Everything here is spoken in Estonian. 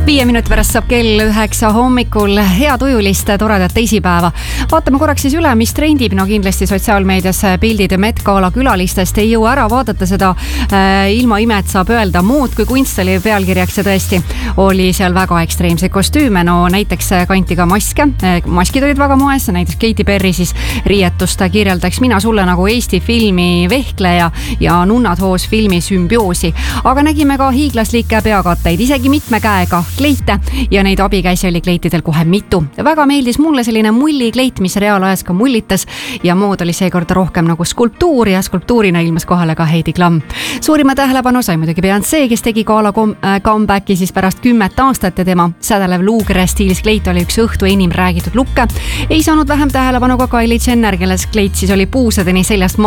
5 minuti pärast saab kell 9 hommikul. Head ujulist, toredat teisipäeva. Vaatame korraks siis üle, mis trendib. No kindlasti sotsiaalmeedias pildid Met Gala külalistest. Ei jõua ära vaadata seda ilma imet saab öelda muud kui kunst oli pealkirjaks ja tõesti oli seal väga ekstreemseid kostüüme. No näiteks kanti ka maske. Maskid olid väga moes. Näiteks Katy Perry siis riietust kirjeldaks mina sulle nagu Eesti filmi Vehkleja ja Nunnad hoos filmi Sümbioosi. Aga nägime ka hiiglaslikke peakatteid, isegi mitme käega kleite ja neid abikäisi oli kleitidel kohe mitu. Väga meeldis mulle selline mullikleit, mis reaalajas ka mullitas ja mood oli seekord rohkem nagu skulptuur ja skulptuurina ilmas kohale ka Heidi Klum. Suurima tähelepanu sai muidugi Beyoncé, kes tegi gala comebacki siis pärast 10 aastat ja tema sädelev luugre stiilis kleit oli üks õhtu enim räägitud lukke. Ei saanud vähem tähelepanu ka Kylie Jenner, kelles kleit siis oli puusadeni seljast